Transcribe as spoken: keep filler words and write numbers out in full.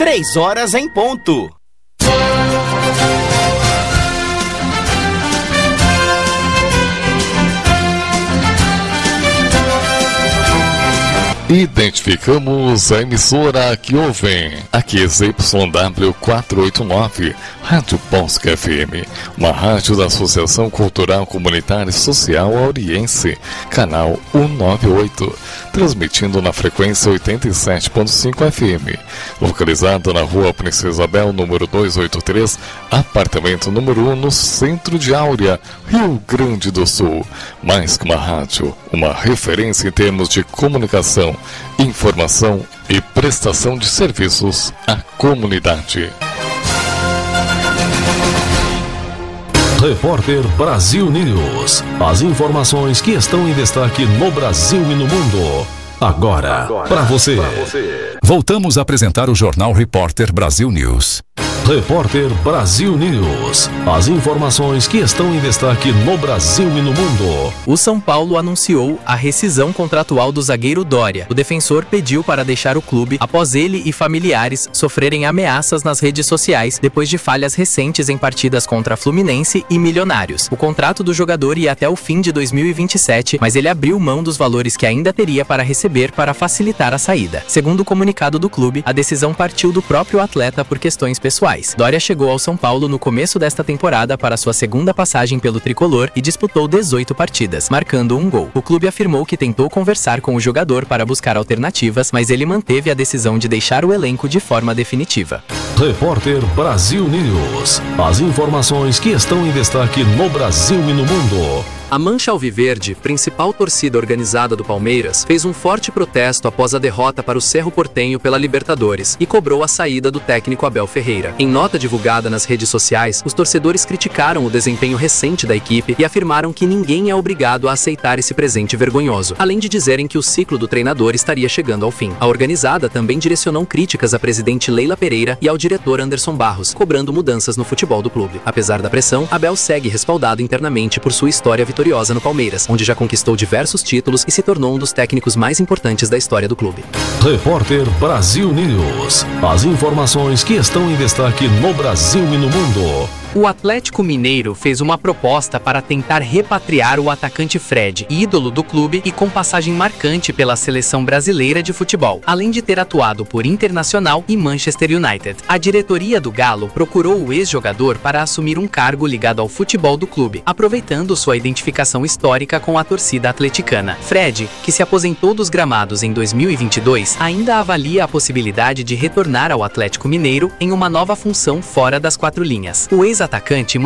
Três horas em ponto. Identificamos a emissora que ouvem. Aqui é Z Y W quatrocentos e oitenta e nove, Rádio Bosque F M, uma rádio da Associação Cultural Comunitária e Social Auriense, canal cento e noventa e oito, transmitindo na frequência oitenta e sete ponto cinco F M, localizada na Rua Princesa Isabel, número duzentos e oitenta e três, apartamento número um, no centro de Áurea, Rio Grande do Sul. Mais que uma rádio, uma referência em termos de comunicação, informação e prestação de serviços à comunidade. Repórter Brasil News. As informações que estão em destaque no Brasil e no mundo. Agora, Agora para você. você. Voltamos a apresentar o Jornal Repórter Brasil News. Repórter Brasil News. As informações que estão em destaque no Brasil e no mundo. O São Paulo anunciou a rescisão contratual do zagueiro Dória. O defensor pediu para deixar o clube após ele e familiares sofrerem ameaças nas redes sociais depois de falhas recentes em partidas contra Fluminense e Milionários. O contrato do jogador ia até o fim de dois mil e vinte e sete, mas ele abriu mão dos valores que ainda teria para receber para facilitar a saída. Segundo o comunicado do clube, a decisão partiu do próprio atleta por questões pessoais. Dória chegou ao São Paulo no começo desta temporada para sua segunda passagem pelo tricolor e disputou dezoito partidas, marcando um gol. O clube afirmou que tentou conversar com o jogador para buscar alternativas, mas ele manteve a decisão de deixar o elenco de forma definitiva. Repórter Brasil News. As informações que estão em destaque no Brasil e no mundo. A Mancha Alviverde, principal torcida organizada do Palmeiras, fez um forte protesto após a derrota para o Cerro Porteño pela Libertadores e cobrou a saída do técnico Abel Ferreira. Em nota divulgada nas redes sociais, os torcedores criticaram o desempenho recente da equipe e afirmaram que ninguém é obrigado a aceitar esse presente vergonhoso, além de dizerem que o ciclo do treinador estaria chegando ao fim. A organizada também direcionou críticas à presidente Leila Pereira e ao diretor Anderson Barros, cobrando mudanças no futebol do clube. Apesar da pressão, Abel segue respaldado internamente por sua história vitoriosa no Palmeiras, onde já conquistou diversos títulos e se tornou um dos técnicos mais importantes da história do clube. Repórter Brasil News. As informações que estão em destaque no Brasil e no mundo. O Atlético Mineiro fez uma proposta para tentar repatriar o atacante Fred, ídolo do clube e com passagem marcante pela seleção brasileira de futebol, além de ter atuado por Internacional e Manchester United. A diretoria do Galo procurou o ex-jogador para assumir um cargo ligado ao futebol do clube, aproveitando sua identificação histórica com a torcida atleticana. Fred, que se aposentou dos gramados em dois mil e vinte e dois, ainda avalia a possibilidade de retornar ao Atlético Mineiro em uma nova função fora das quatro linhas. O ex atacante